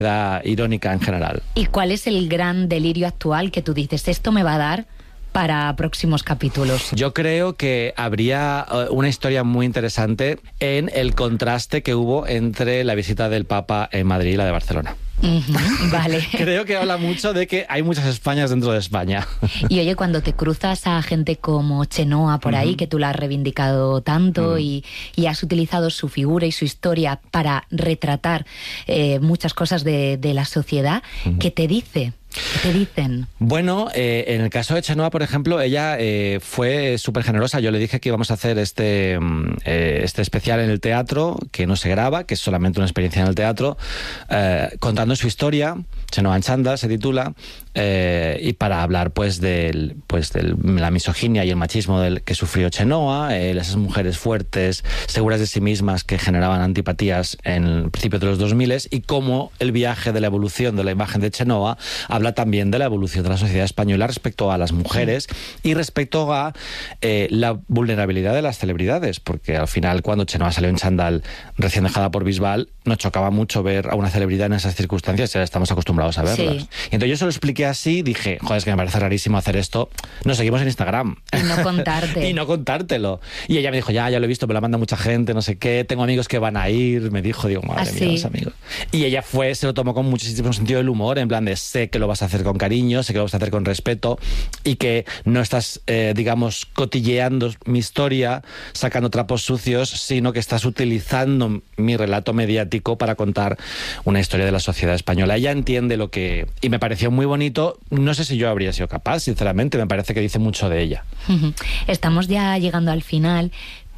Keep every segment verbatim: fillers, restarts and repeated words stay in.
irónica en general. ¿Y cuál es el gran delirio actual que tú dices, esto me va a dar para próximos capítulos? Yo creo que habría una historia muy interesante en el contraste que hubo entre la visita del Papa en Madrid y la de Barcelona. Uh-huh, vale. Creo que habla mucho de que hay muchas Españas dentro de España. Y oye, cuando te cruzas a gente como Chenoa por ahí, uh-huh, que tú la has reivindicado tanto, uh-huh, y, y has utilizado su figura y su historia para retratar eh, muchas cosas de, de la sociedad, uh-huh, ¿qué te dice? ¿Qué te dicen? Bueno, eh, en el caso de Chenoa, por ejemplo, ella eh, fue súper generosa. Yo le dije que íbamos a hacer este, eh, este especial en el teatro, que no se graba, que es solamente una experiencia en el teatro, eh, contando su historia. Chenoa en chándal se titula, eh, y para hablar pues de pues del, la misoginia y el machismo del que sufrió Chenoa, eh, esas mujeres fuertes, seguras de sí mismas, que generaban antipatías en el principio de los dos mil, y cómo el viaje de la evolución de la imagen de Chenoa habla también de la evolución de la sociedad española respecto a las mujeres y respecto a eh, la vulnerabilidad de las celebridades, porque al final, cuando Chenoa salió en chándal recién dejada por Bisbal, nos chocaba mucho ver a una celebridad en esas circunstancias, ya estamos acostumbrados a verlas. Sí. Y entonces yo se lo expliqué así, dije, joder, es que me parece rarísimo hacer esto, nos seguimos en Instagram. Y no contarte. y no contártelo. Y ella me dijo, ya, ya lo he visto, me la manda mucha gente, no sé qué, tengo amigos que van a ir, me dijo, digo, madre mía, los amigos. Y ella fue, se lo tomó con muchísimo sentido del humor, en plan de, sé que lo vas a hacer con cariño, sé que lo vas a hacer con respeto, y que no estás, eh, digamos, cotilleando mi historia, sacando trapos sucios, sino que estás utilizando mi relato mediático para contar una historia de la sociedad española. Ella entiende lo que... Y me pareció muy bonito. No sé si yo habría sido capaz, sinceramente. Me parece que dice mucho de ella. Estamos ya llegando al final,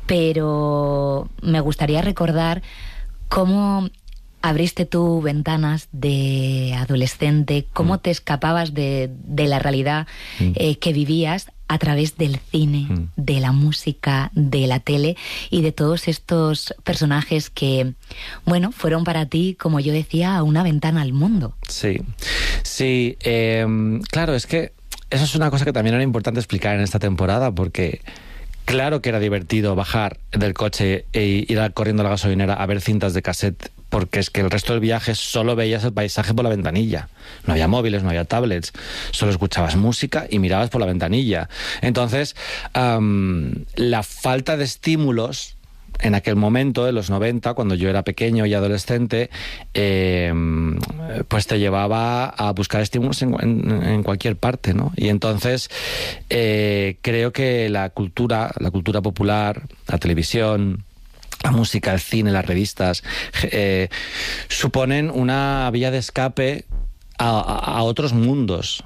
pero me gustaría recordar cómo abriste tú ventanas de adolescente, cómo mm. te escapabas de, de la realidad mm. eh, que vivías a través del cine, mm. de la música, de la tele y de todos estos personajes que, bueno, fueron para ti, como yo decía, una ventana al mundo. Sí, sí, eh, claro, es que eso es una cosa que también era importante explicar en esta temporada, porque claro que era divertido bajar del coche e ir corriendo a la gasolinera a ver cintas de cassette, porque es que el resto del viaje solo veías el paisaje por la ventanilla. No había móviles, no había tablets, solo escuchabas música y mirabas por la ventanilla. Entonces, um, la falta de estímulos en aquel momento, en los noventa, cuando yo era pequeño y adolescente, eh, pues te llevaba a buscar estímulos en, en, en cualquier parte, ¿no? Y entonces eh, creo que la cultura, la cultura popular, la televisión, la música, el cine, las revistas, eh, suponen una vía de escape a, a, a otros mundos.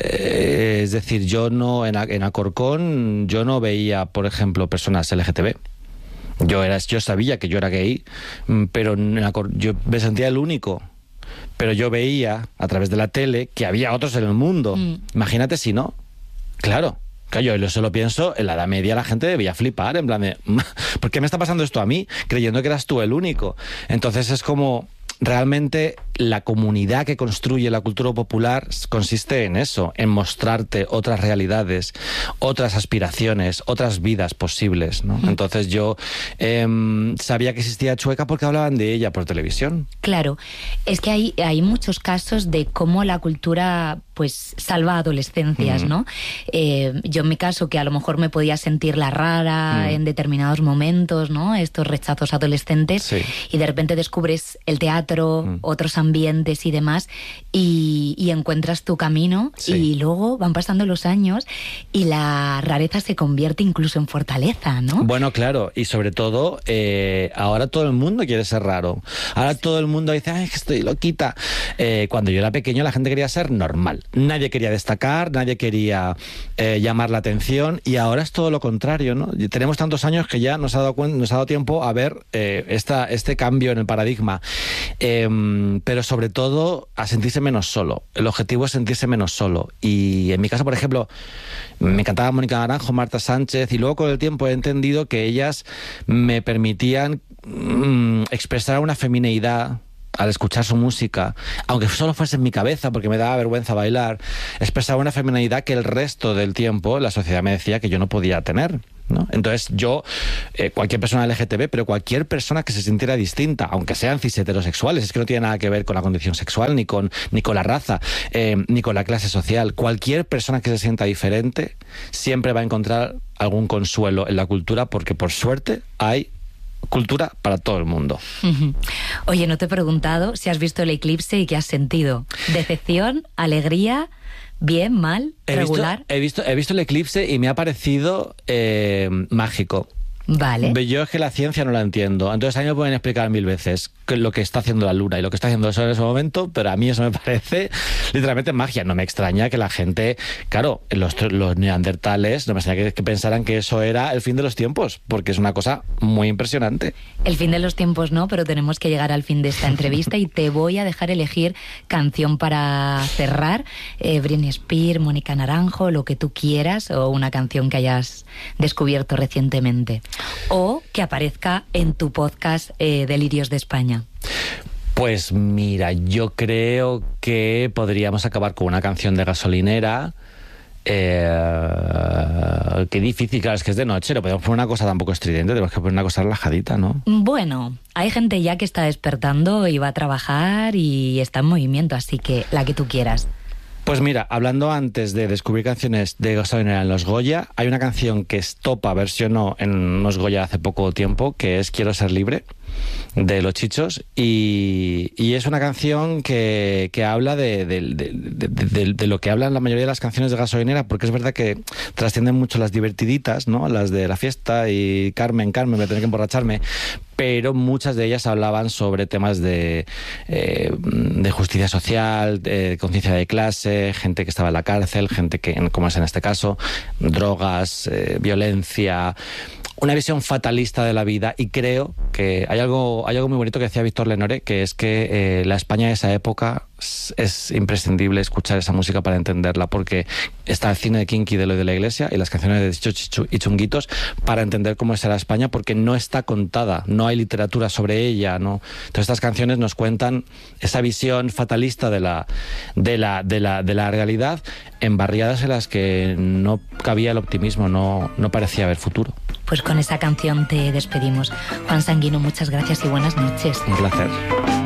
Eh, es decir, yo no, en, en Alcorcón, yo no veía, por ejemplo, personas L G T B. Yo, era, yo sabía que yo era gay, pero yo me sentía el único. Pero yo veía a través de la tele que había otros en el mundo. Mm. Imagínate si no. Claro. Claro, yo se lo pienso, en la Edad Media la gente debía flipar, en plan de, ¿por qué me está pasando esto a mí? Creyendo que eras tú el único. Entonces es como, realmente la comunidad que construye la cultura popular consiste en eso, en mostrarte otras realidades, otras aspiraciones, otras vidas posibles, ¿no? Mm. Entonces yo eh, sabía que existía Chueca porque hablaban de ella por televisión. Claro, es que hay, hay muchos casos de cómo la cultura pues salva adolescencias, mm. ¿no? Eh, yo en mi caso, que a lo mejor me podía sentir la rara mm. en determinados momentos, ¿no? Estos rechazos adolescentes, sí. Y de repente descubres el teatro, mm. otros ambientes y demás, y, y encuentras tu camino, sí. Y luego van pasando los años y la rareza se convierte incluso en fortaleza, ¿no? Bueno, claro, y sobre todo eh, ahora todo el mundo quiere ser raro. Ahora todo el mundo dice, ay, que estoy loquita. Eh, cuando yo era pequeño la gente quería ser normal. Nadie quería destacar, nadie quería eh, llamar la atención, y ahora es todo lo contrario, ¿no? Y tenemos tantos años que ya nos ha dado, nos ha dado tiempo a ver eh, esta, este cambio en el paradigma. Eh, pero sobre todo a sentirse menos solo. El objetivo es sentirse menos solo. Y en mi caso, por ejemplo, me encantaba Mónica Naranjo, Marta Sánchez, y luego con el tiempo he entendido que ellas me permitían mmm, expresar una femineidad al escuchar su música, aunque solo fuese en mi cabeza porque me daba vergüenza bailar, expresaba una femineidad que el resto del tiempo la sociedad me decía que yo no podía tener. ¿no? Entonces yo, eh, cualquier persona L G T B, pero cualquier persona que se sintiera distinta, aunque sean cis heterosexuales, es que no tiene nada que ver con la condición sexual, ni con, ni con la raza, eh, ni con la clase social, cualquier persona que se sienta diferente siempre va a encontrar algún consuelo en la cultura, porque por suerte hay cultura para todo el mundo. Oye, no te he preguntado si has visto el eclipse y qué has sentido. ¿Decepción? ¿Alegría? ¿Bien? ¿Mal? ¿Regular? He visto, he visto, he visto el eclipse y me ha parecido eh, mágico. Vale. Yo es que la ciencia no la entiendo. Entonces a mí me pueden explicar mil veces lo que está haciendo la luna y lo que está haciendo el sol en ese momento, pero a mí eso me parece literalmente magia. No me extraña que la gente, claro, los, los neandertales, no me extraña que, que pensaran que eso era el fin de los tiempos, porque es una cosa muy impresionante. El fin de los tiempos no, pero tenemos que llegar al fin de esta entrevista y te voy a dejar elegir canción para cerrar. Eh, Britney Spears, Mónica Naranjo, lo que tú quieras, o una canción que hayas descubierto recientemente. O que aparezca en tu podcast eh, Delirios de España. Pues mira, yo creo que podríamos acabar con una canción de Gasolinera. Eh, qué difícil, claro, es que es de noche, no podemos poner una cosa tampoco estridente, tenemos que poner una cosa relajadita, ¿no? Bueno, hay gente ya que está despertando y va a trabajar y está en movimiento, así que la que tú quieras. Pues mira, hablando antes de descubrir canciones de Gasolinera en los Goya, hay una canción que Estopa versionó en los Goya hace poco tiempo, que es Quiero ser libre, de Los Chichos, y, y es una canción que, que habla de, de, de, de, de, de lo que hablan la mayoría de las canciones de Gasolinera, porque es verdad que trascienden mucho las divertiditas, ¿no? Las de la fiesta y Carmen, Carmen, voy a tener que emborracharme, pero muchas de ellas hablaban sobre temas de, eh, de justicia social, de conciencia de clase, gente que estaba en la cárcel, gente que, como es en este caso, drogas, eh, violencia, una visión fatalista de la vida. Y creo que hay algo, hay algo muy bonito que decía Víctor Lenore, que es que eh, la España de esa época es, es imprescindible escuchar esa música para entenderla, porque está el cine de Kinky de lo de la Iglesia y las canciones de Chichos y Chunguitos para entender cómo es la España, porque no está contada, no hay literatura sobre ella, ¿no? Entonces estas canciones nos cuentan esa visión fatalista de la, de la, de la, de la realidad en barriadas en las que no cabía el optimismo, no, no parecía haber futuro. Pues con esa canción te despedimos. Juan Sanguino, muchas gracias y buenas noches. Un placer.